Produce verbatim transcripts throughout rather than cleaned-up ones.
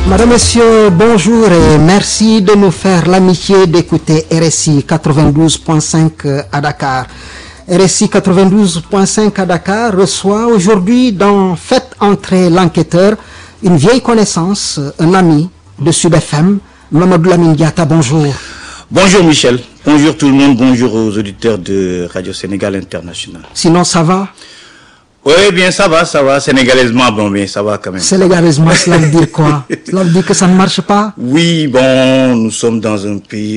Madame, Messieurs, bonjour et merci de nous faire l'amitié d'écouter R S I quatre-vingt-douze point cinq à Dakar. R S I quatre-vingt-douze point cinq à Dakar reçoit aujourd'hui dans Faites entrer l'enquêteur une vieille connaissance, un ami de Sud F M, Mamadou Lamine Diatta, bonjour. Bonjour Michel, bonjour tout le monde, bonjour aux auditeurs de Radio Sénégal International. Sinon ça va? Oui, bien ça va, ça va, sénégalaisement, bon, mais ça va quand même. Sénégalaisement, cela veut dire quoi? Cela veut dire que ça ne marche pas? Oui, bon, nous sommes dans un pays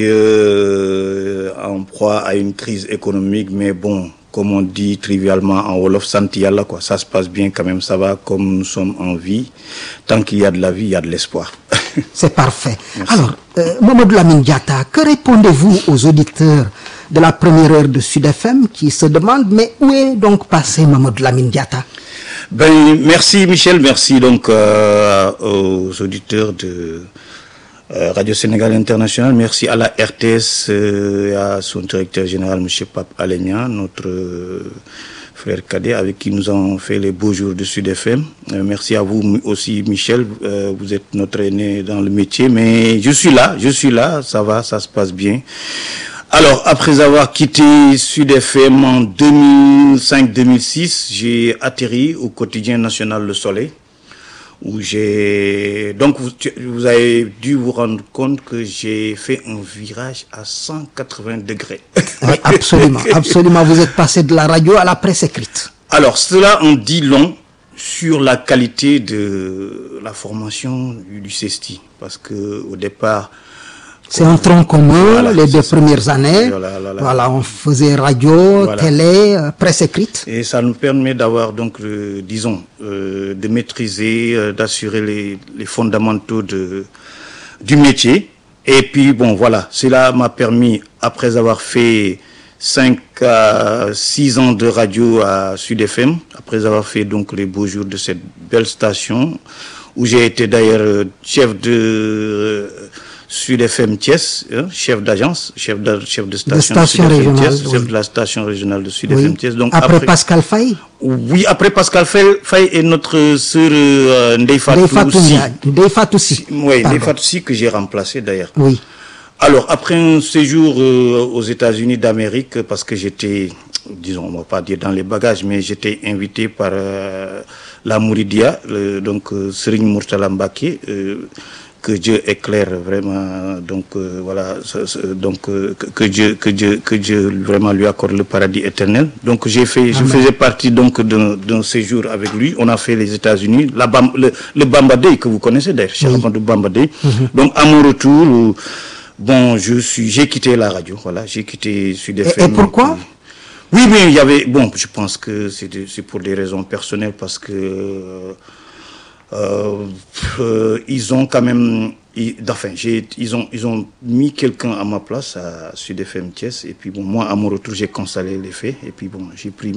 euh, en proie à une crise économique, mais bon, comme on dit trivialement en Wolof, santi yalla, quoi. Ça se passe bien quand même, ça va, comme nous sommes en vie. Tant qu'il y a de la vie, il y a de l'espoir. C'est parfait. Merci. Alors, euh, Mamadou Lamine Diatta, que répondez-vous aux auditeurs de la première heure de Sud F M qui se demandent, mais où est donc passé Mamadou Lamine Diatta? Ben, merci Michel, merci donc euh, aux auditeurs de euh, Radio Sénégal International, merci à la R T S euh, et à son directeur général, M. Pape Alenia, notre euh, frère cadet avec qui nous avons fait les beaux jours de Sud F M. Euh, merci à vous aussi Michel, euh, vous êtes notre aîné dans le métier, mais je suis là, je suis là, ça va, ça se passe bien. Alors, après avoir quitté Sud F M en deux mille cinq deux mille six, j'ai atterri au quotidien national Le Soleil, où j'ai... Donc, vous, vous avez dû vous rendre compte que j'ai fait un virage à cent quatre-vingts degrés. Oui, absolument, absolument. Vous êtes passé de la radio à la presse écrite. Alors, cela en dit long sur la qualité de la formation du C E S T I, parce que au départ... C'est un tronc commun, voilà, les deux ça. premières années. Voilà, voilà, voilà, on faisait radio, voilà. télé, euh, presse écrite. Et ça nous permet d'avoir donc, euh, disons, euh, de maîtriser, euh, d'assurer les, les fondamentaux de, du métier. Et puis bon, voilà, cela m'a permis, après avoir fait cinq à six ans de radio à Sud F M, après avoir fait donc les beaux jours de cette belle station, où j'ai été d'ailleurs euh, chef de... Euh, Sud F M Thiès, hein, chef d'agence, chef de, chef de station, de station Sud régionale, Thiès, oui. chef de la station régionale de Sud Oui. F M Thiès. Donc après, après Pascal Faye. Oui, après Pascal Faye, Faye et notre sœur euh, Ndeye Fatou aussi. Ndeye Fatou aussi. Oui, Ndeye Fatou aussi que j'ai remplacé d'ailleurs. Oui. Alors après un séjour euh, aux États-Unis d'Amérique, parce que j'étais, disons, on va pas dire dans les bagages, mais j'étais invité par euh, la Mouridia, le, donc euh, Serigne Mourtala Mbacké, euh, que Dieu éclaire vraiment, donc euh, voilà, donc euh, que, que Dieu, que Dieu, que Dieu vraiment lui accorde le paradis éternel. Donc j'ai fait, Amen. Je faisais partie donc d'un, d'un séjour avec lui. On a fait les États-Unis, la Bam, le, le Bamba Day que vous connaissez d'ailleurs, Cheikh Amadou Bamba Day. Mm-hmm. Donc à mon retour, bon, je suis, j'ai quitté la radio, voilà, j'ai quitté Sud F M. Et, et pourquoi? Oui, mais il y avait, bon, je pense que c'est, c'est pour des raisons personnelles parce que. Euh, Euh, euh, ils ont quand même, ils, enfin, j'ai, ils ont, ils ont mis quelqu'un à ma place à Sud F M Thiès et puis bon, moi à mon retour j'ai constaté les faits et puis bon, j'ai pris